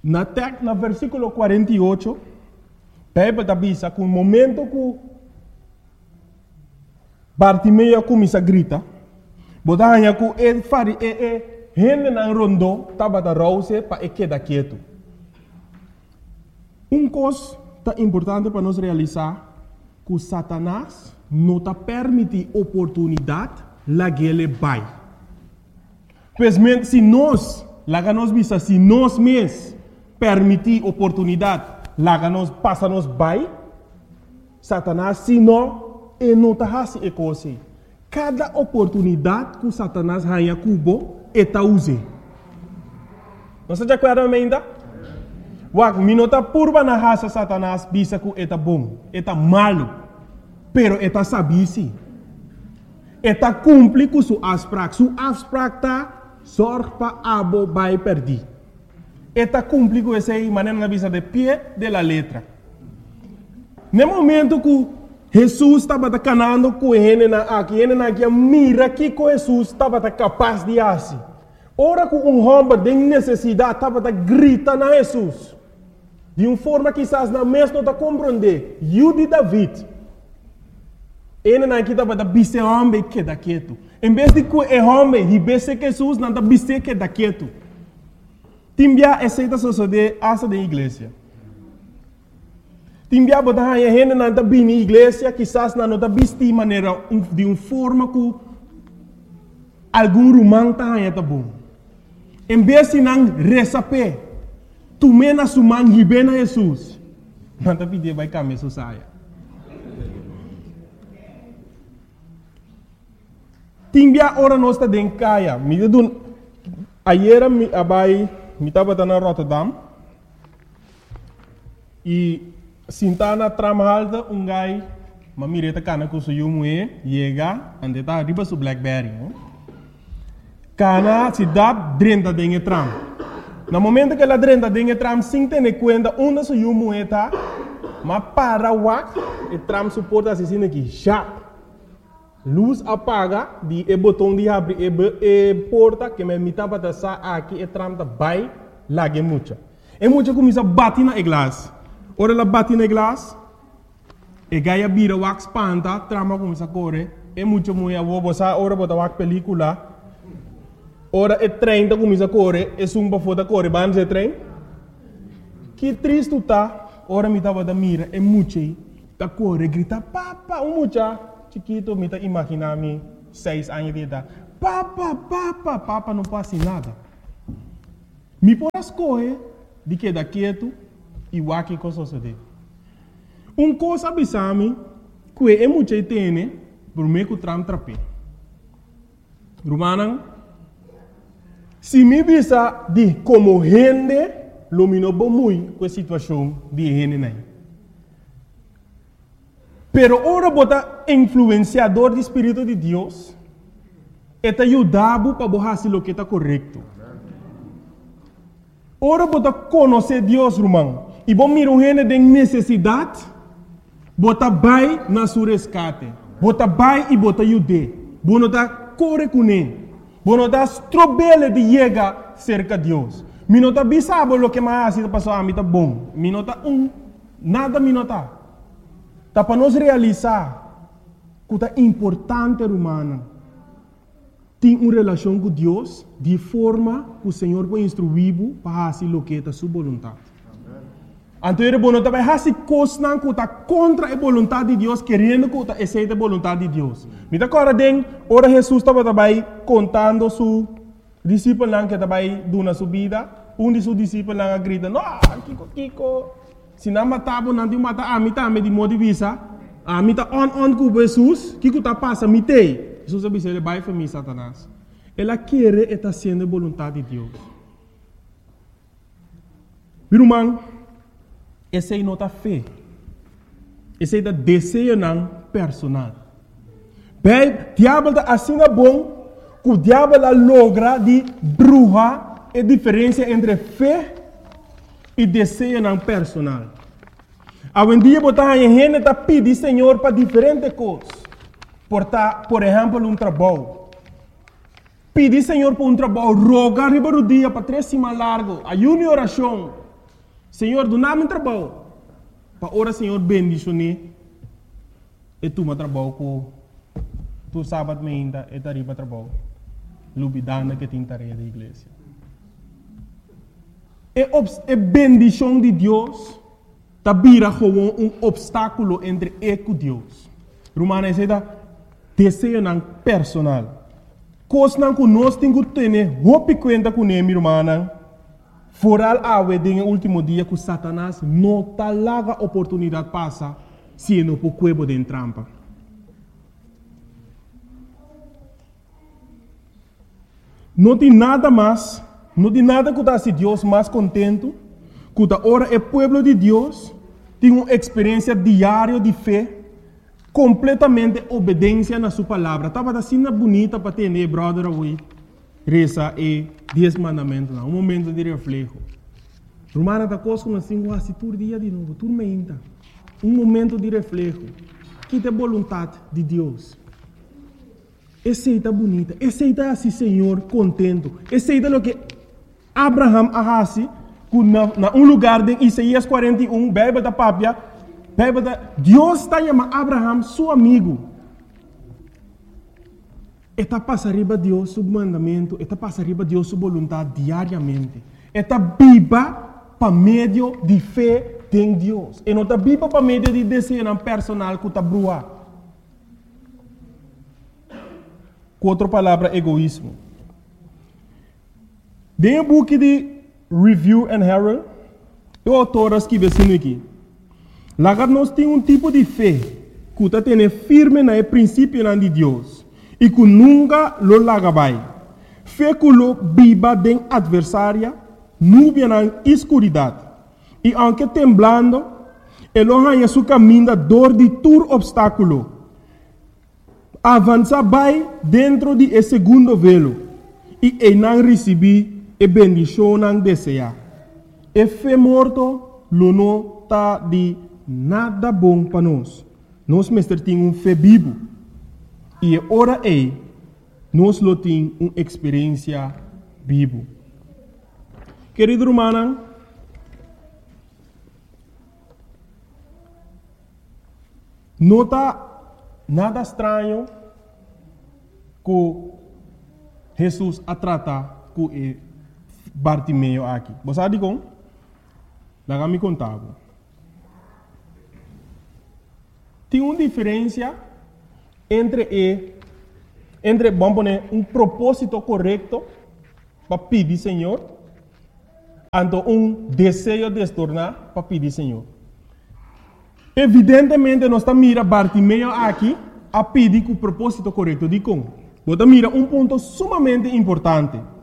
Na versículo 48, Bíblia diz que no momento que Bartimeu começa a gritar, botaria que ele fari gente na rondo estava da rouse para quedar quieto. Coisa importante para nós realizar que Satanás não está permite oportunidade lá que ele vai. Pois se nós, lá que nós visa, se nós mesmos permitir oportunidade, lá que nós passa nos vai, Satanás se não, ele não está fazendo coisa. Cada oportunidade que Satanás ganha cubo, ele está usando. Não se acorda ainda? Wak, minota purba na raça Satanás, bisa que ele está bom, ele está malo, pero ele está sabisi. Ele está cumpre com sua afspraak. Sua afspraak está zorg para abo vai perder. Ele está cumpre com essa maneira na visa de pé de la letra. No momento que Jesus estava canando com ele aqui, mira que Jesus estava capaz de fazer. Ora que homem de necessidade estava gritando a Jesus. De uma forma que quizás na mesma não compreender. Eu de David. Ele não estava bise homem que da quieto. Em vez de que o homem ribesse Jesus, não está bise que da quieto. Timbia aceita suceder asa da igreja. Timbia botar a gente não está bem na igreja, quizás não está bise de maneira de uma forma que algum romano está bom. Em vez de não receber, tu mena suman ribena Jesus. Não está pedindo vai caminhar saia. Timbia ora nós está dentro caia. Ayer me estava na Rotterdam e sintana tramalda gai mamireta cana com seu moe chega ande tá riba su Blackberry. Cana se dá drenta dentro tram. No momento que ela drenta dentro tram, sem ter conta onde seu moe tá, mas para wak e tram suporta assim aqui já. Luz apaga, o botão de abrir e porta que me mitava da sa aqui e tram da vai lá que mucha. E mucha começa a bater na glass. Ora ela bate na glass, e gaia bira wax panta, trama começa a correr. E mucha mulher vou botar ora botar wax película. Ora e trem da começa a correr, e sumba foda correr, vamos e trem. Que triste tá, ora me tava da mira, e mucha tá correr, grita papa, mucha. Chiquito, me tá imaginando 6 anos de idade. Papa, não passa nada. Me por as coisas de que da quieto e o que coisa sucede. Coisa abisame que é muito tem, por meio que tram trape. Romana, se me bisa de como gente, lumino muito com a situação de gente nem. Pero ora bota influenciador do Espírito de Deus, eta ajudado para fazer o que está correto. Ora bota conhecer Deus, irmão. E bom mira um gente de necessidade, bota vai na sua resgate. Bota vai e bota ajude. Bono tá corre com ele. Bono tá strobele de chegar cerca de Deus. Minota bisabo lo que mais está passando a mim tá bom. Minota nada minota. Tá para nós realizar que é importante, humana, ter uma relação com Deus de forma que o Senhor vai instruir para fazer o que é a sua vontade. Então, ele não vai fazer coisas que está contra a vontade de Deus, querendo que aceite a vontade de Deus. Me dá agora, ora Jesus estava contando seu discípulo que estava dando sua vida. De seus discípulos grita, não, Kiko. Se não matava, não te mata a mim também de modo de vista. A mim está on com Jesus. Que está passando? Me tem. Jesus disse, ele vai para mim, Satanás. Ela quer estar sendo a vontade de Deus. Meu irmão, essa é a nota fé. Esse é o desejo personal. Bem, o diabo está assim bom, que o diabo logra de bruxa a diferença entre fé e desejo personal. Algum dia botar a gente está pedindo Senhor para diferentes coisas. Por exemplo, um trabalho. Pedir Senhor para um trabalho, rogar riba do dia para 3 semanas largo, ayuno e oração. Senhor, do nada trabalho. Para ora, Senhor, bendicione. E tu me trabalho com tu sábado me ainda e tariba trabalho. Lubidana que tem tarefa da igreja. E bendição de Deus tá vira como obstáculo entre eu e Deus. Romana diz desejo não personal. Coisa não que nós temos que ter roupa conta com ele, irmã. Foral awe no último dia que Satanás não tá larga oportunidade passa se não por cuebo de trampa. Não tem nada mais, não tem nada que dá se Deus mais contento, que da hora é povo de Deus tem uma experiência diária de fé, completamente obediência na sua palavra. Estava assim bonita para ter, brother, hoje. Reza e 10 mandamentos, um momento de reflexo. Romana da coisa como assim, se todo dia de novo, tudo me entra. Um momento de reflexo. Que tem vontade de Deus. Aceita bonita, aceita assim, Senhor, contento. Aceita o que Abraham arrasi, na lugar de Isaías 41, Bíblia da Pápia, Deus está chamando Abraham, seu amigo. Está passando Deus seu mandamento, está passando Deus sua vontade diariamente. Está viva para meio de fé em Deus. E não está viva para meio de desejo personal que está brua. Com outra palavra, egoísmo. Dentro do book de Review and Herald, o autor escreve assim aqui. Lá nós temos tipo de fé que está tendo firme no princípio de Deus. E que nunca lo lagabai. Fé que lo viva den adversária, nuvem na escuridade. E aunque temblando, ele arranha seu caminho dor de todo obstáculo. Avança vai dentro de esse segundo velo. E ele não recebe a bendição não deseja. E fé morto, lo não está de nada bom para nós. Nós mestre temos fé vivo. E ora nós lo temos uma experiência viva. Querido irmão, não está nada estranho que Jesus a tratar com Bartimeu aqui. Você sabe como? Lá me contava. Tem uma diferença entre vamos poner propósito correto para pedir Senhor, e desejo de se tornar para pedir Senhor. Evidentemente, nós estamos mirando Bartimeu aqui a pedir com o propósito correto de como. Nós estamos mirando ponto sumamente importante.